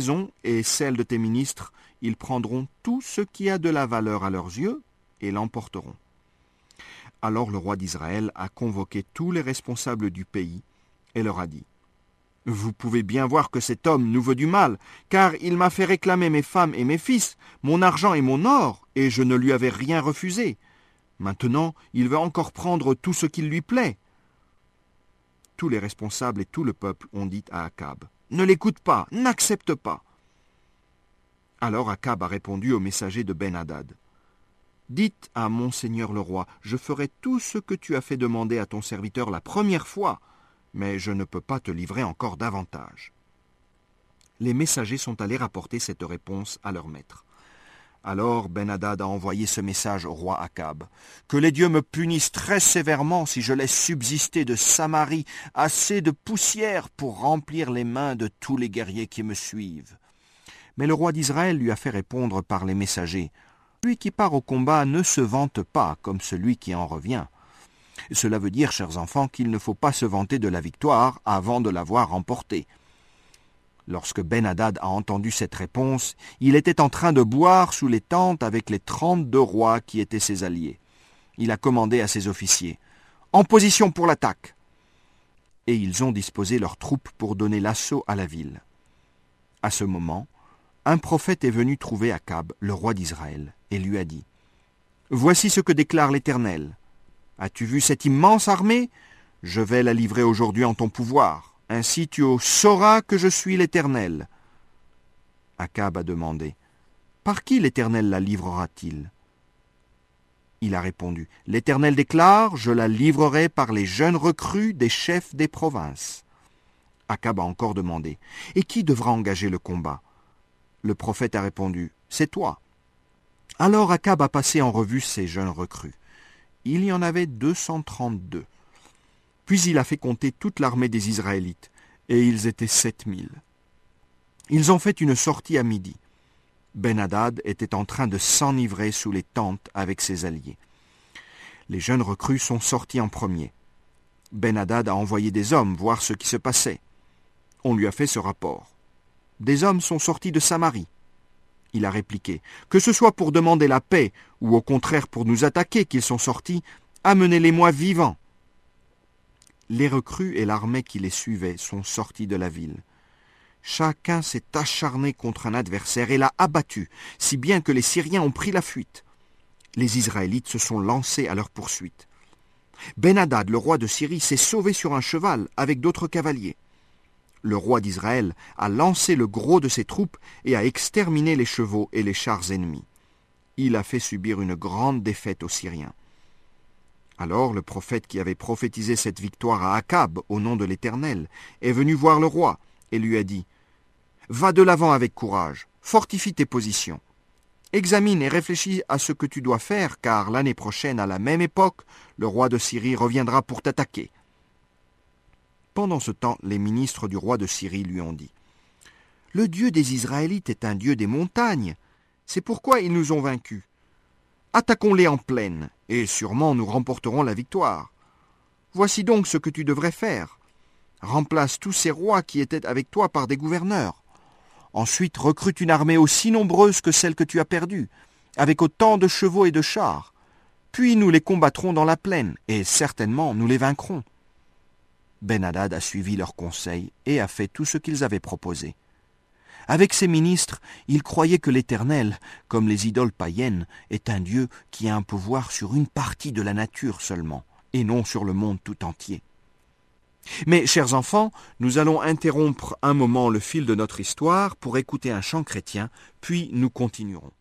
maison et celle de tes ministres, ils prendront tout ce qui a de la valeur à leurs yeux et l'emporteront. » Alors le roi d'Israël a convoqué tous les responsables du pays et leur a dit : « Vous pouvez bien voir que cet homme nous veut du mal, car il m'a fait réclamer mes femmes et mes fils, mon argent et mon or, et je ne lui avais rien refusé. Maintenant, il veut encore prendre tout ce qu'il lui plaît. » Tous les responsables et tout le peuple ont dit à Akab : « Ne l'écoute pas, n'accepte pas. » Alors Akab a répondu au messager de Ben-Hadad : « Dites à mon seigneur le roi, je ferai tout ce que tu as fait demander à ton serviteur la première fois, mais je ne peux pas te livrer encore davantage. » Les messagers sont allés rapporter cette réponse à leur maître. Alors Ben-Hadad a envoyé ce message au roi Akab : « Que les dieux me punissent très sévèrement si je laisse subsister de Samarie assez de poussière pour remplir les mains de tous les guerriers qui me suivent. » Mais le roi d'Israël lui a fait répondre par les messagers : « Celui qui part au combat ne se vante pas comme celui qui en revient. » Cela veut dire, chers enfants, qu'il ne faut pas se vanter de la victoire avant de l'avoir remportée. Lorsque Ben-Hadad a entendu cette réponse, il était en train de boire sous les tentes avec les 32 rois qui étaient ses alliés. Il a commandé à ses officiers : « En position pour l'attaque !» Et ils ont disposé leurs troupes pour donner l'assaut à la ville. À ce moment, un prophète est venu trouver Akab, le roi d'Israël, et lui a dit : « Voici ce que déclare l'Éternel. As-tu vu cette immense armée ? Je vais la livrer aujourd'hui en ton pouvoir. Ainsi tu sauras que je suis l'Éternel. » Akab a demandé : « Par qui l'Éternel la livrera-t-il » Il a répondu : « L'Éternel déclare, je la livrerai par les jeunes recrues des chefs des provinces. » Akab a encore demandé : « Et qui devra engager le combat » Le prophète a répondu : « C'est toi. » Alors Akab a passé en revue ces jeunes recrues. Il y en avait 232. Puis il a fait compter toute l'armée des Israélites, et ils étaient 7000. Ils ont fait une sortie à midi. Ben-Hadad était en train de s'enivrer sous les tentes avec ses alliés. Les jeunes recrues sont sortis en premier. Ben-Hadad a envoyé des hommes voir ce qui se passait. On lui a fait ce rapport. Des hommes sont sortis de Samarie. Il a répliqué : « Que ce soit pour demander la paix, ou au contraire pour nous attaquer qu'ils sont sortis, amenez-les-moi vivants. » Les recrues et l'armée qui les suivait sont sortis de la ville. Chacun s'est acharné contre un adversaire et l'a abattu, si bien que les Syriens ont pris la fuite. Les Israélites se sont lancés à leur poursuite. Ben-Hadad, le roi de Syrie, s'est sauvé sur un cheval avec d'autres cavaliers. Le roi d'Israël a lancé le gros de ses troupes et a exterminé les chevaux et les chars ennemis. Il a fait subir une grande défaite aux Syriens. Alors le prophète qui avait prophétisé cette victoire à Akab au nom de l'Éternel est venu voir le roi et lui a dit : « Va de l'avant avec courage, fortifie tes positions. Examine et réfléchis à ce que tu dois faire, car l'année prochaine, à la même époque, le roi de Syrie reviendra pour t'attaquer. » Pendant ce temps, les ministres du roi de Syrie lui ont dit : « Le Dieu des Israélites est un Dieu des montagnes. C'est pourquoi ils nous ont vaincus. Attaquons-les en plaine, et sûrement nous remporterons la victoire. Voici donc ce que tu devrais faire. Remplace tous ces rois qui étaient avec toi par des gouverneurs. Ensuite, recrute une armée aussi nombreuse que celle que tu as perdue, avec autant de chevaux et de chars. Puis nous les combattrons dans la plaine, et certainement nous les vaincrons. » Ben-Hadad a suivi leurs conseils et a fait tout ce qu'ils avaient proposé. Avec ses ministres, il croyait que l'Éternel, comme les idoles païennes, est un Dieu qui a un pouvoir sur une partie de la nature seulement, et non sur le monde tout entier. Mais, chers enfants, nous allons interrompre un moment le fil de notre histoire pour écouter un chant chrétien, puis nous continuerons.